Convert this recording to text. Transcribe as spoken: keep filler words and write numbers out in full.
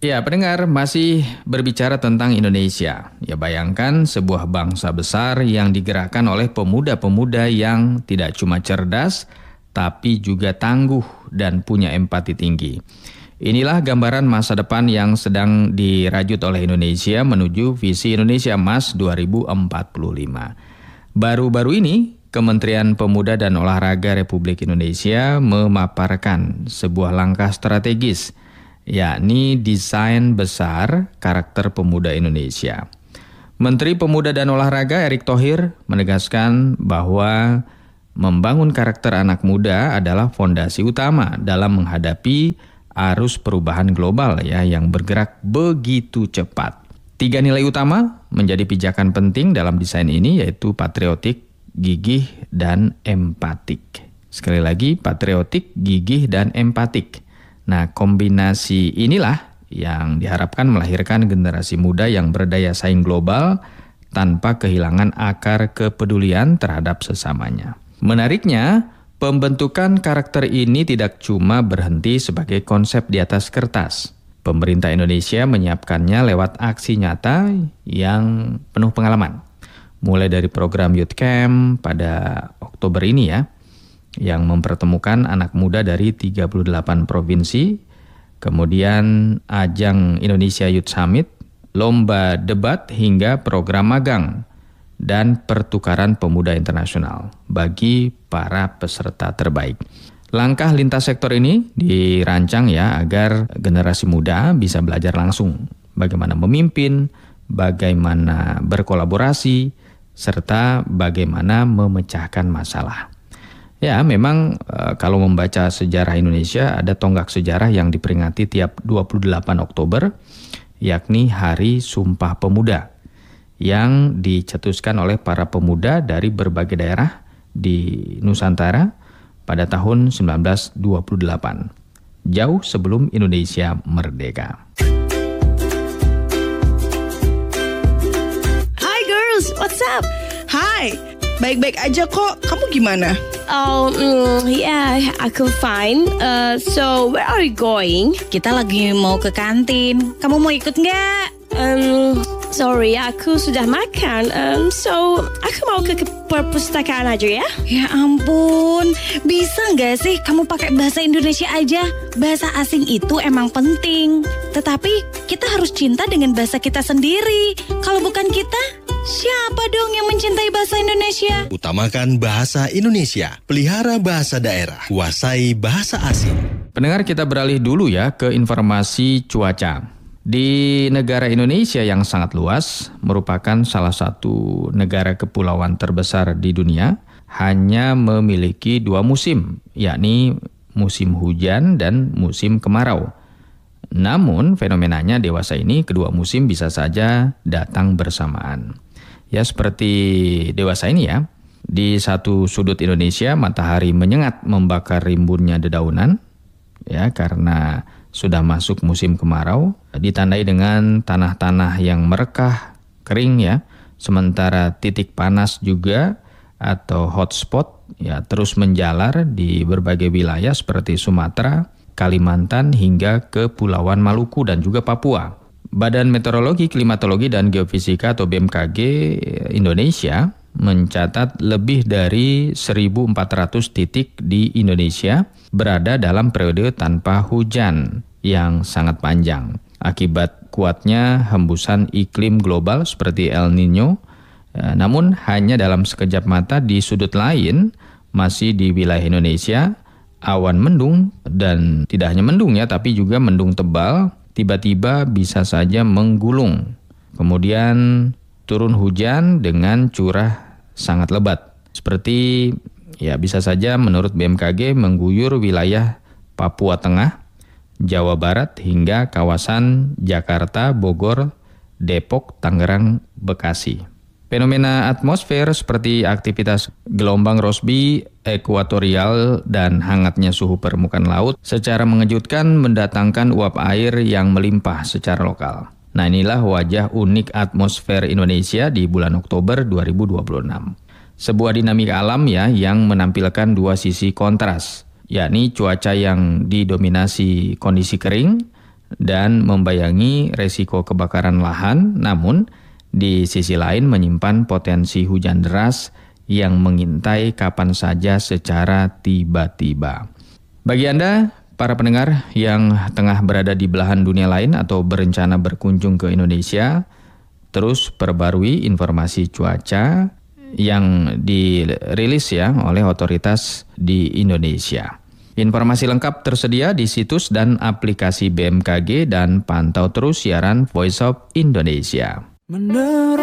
Ya, pendengar, masih berbicara tentang Indonesia. Ya, bayangkan sebuah bangsa besar yang digerakkan oleh pemuda-pemuda yang tidak cuma cerdas, tapi juga tangguh dan punya empati tinggi. Inilah gambaran masa depan yang sedang dirajut oleh Indonesia menuju visi Indonesia Emas dua ribu empat puluh lima. Baru-baru ini, Kementerian Pemuda dan Olahraga Republik Indonesia memaparkan sebuah langkah strategis, yakni desain besar karakter pemuda Indonesia. Menteri Pemuda dan Olahraga Erick Thohir menegaskan bahwa membangun karakter anak muda adalah fondasi utama dalam menghadapi arus perubahan global ya yang bergerak begitu cepat. Tiga nilai utama menjadi pijakan penting dalam desain ini, yaitu patriotik, gigih, dan empatik. Sekali lagi, patriotik, gigih, dan empatik. Nah, kombinasi inilah yang diharapkan melahirkan generasi muda yang berdaya saing global tanpa kehilangan akar kepedulian terhadap sesamanya. Menariknya, pembentukan karakter ini tidak cuma berhenti sebagai konsep di atas kertas. Pemerintah Indonesia menyiapkannya lewat aksi nyata yang penuh pengalaman. Mulai dari program Youth Camp pada Oktober ini ya, yang mempertemukan anak muda dari tiga puluh delapan provinsi, kemudian ajang Indonesia Youth Summit, lomba debat hingga program magang, dan pertukaran pemuda internasional bagi para peserta terbaik. Langkah lintas sektor ini dirancang ya agar generasi muda bisa belajar langsung bagaimana memimpin, bagaimana berkolaborasi, serta bagaimana memecahkan masalah. Ya, memang e, kalau membaca sejarah Indonesia ada tonggak sejarah yang diperingati tiap dua puluh delapan Oktober, yakni Hari Sumpah Pemuda, yang dicetuskan oleh para pemuda dari berbagai daerah di Nusantara pada tahun seribu sembilan ratus dua puluh delapan, jauh sebelum Indonesia merdeka. Hi girls, what's up? Hai, baik-baik aja kok. Kamu gimana? Oh, mm, yeah, aku fine. Uh, so, where are you going? Kita lagi mau ke kantin. Kamu mau ikut nggak? Um, sorry, aku sudah makan. Um, so, aku mau ke, ke perpustakaan aja ya. Ya ampun, bisa nggak sih kamu pakai bahasa Indonesia aja? Bahasa asing itu emang penting. Tetapi kita harus cinta dengan bahasa kita sendiri. Kalau bukan kita, siapa dong yang mencintai bahasa Indonesia? Utamakan bahasa Indonesia, pelihara bahasa daerah, kuasai bahasa asing. Pendengar, kita beralih dulu ya ke informasi cuaca. Di negara Indonesia yang sangat luas, merupakan salah satu negara kepulauan terbesar di dunia, hanya memiliki dua musim, yakni musim hujan dan musim kemarau. Namun fenomenanya dewasa ini kedua musim bisa saja datang bersamaan. Ya, seperti dewasa ini ya, di satu sudut Indonesia matahari menyengat membakar rimbunnya dedaunan, ya karena sudah masuk musim kemarau, ditandai dengan tanah-tanah yang merekah, kering ya, sementara titik panas juga atau hotspot ya terus menjalar di berbagai wilayah seperti Sumatera, Kalimantan hingga Kepulauan Maluku dan juga Papua. Badan Meteorologi, Klimatologi dan Geofisika atau B M K G Indonesia mencatat lebih dari seribu empat ratus titik di Indonesia berada dalam periode tanpa hujan yang sangat panjang akibat kuatnya hembusan iklim global seperti El Nino. Namun hanya dalam sekejap mata di sudut lain masih di wilayah Indonesia awan mendung, dan tidak hanya mendung ya tapi juga mendung tebal tiba-tiba bisa saja menggulung. Kemudian turun hujan dengan curah sangat lebat. Seperti ya bisa saja menurut B M K G mengguyur wilayah Papua Tengah, Jawa Barat hingga kawasan Jakarta, Bogor, Depok, Tangerang, Bekasi. Fenomena atmosfer seperti aktivitas gelombang Rossby, ekuatorial, dan hangatnya suhu permukaan laut secara mengejutkan mendatangkan uap air yang melimpah secara lokal. Nah, inilah wajah unik atmosfer Indonesia di bulan Oktober dua ribu dua puluh enam. Sebuah dinamika alam ya yang menampilkan dua sisi kontras, yakni cuaca yang didominasi kondisi kering dan membayangi resiko kebakaran lahan, namun di sisi lain menyimpan potensi hujan deras yang mengintai kapan saja secara tiba-tiba. Bagi Anda, para pendengar yang tengah berada di belahan dunia lain atau berencana berkunjung ke Indonesia, terus perbarui informasi cuaca yang dirilis ya oleh otoritas di Indonesia. Informasi lengkap tersedia di situs dan aplikasi B M K G dan pantau terus siaran Voice of Indonesia.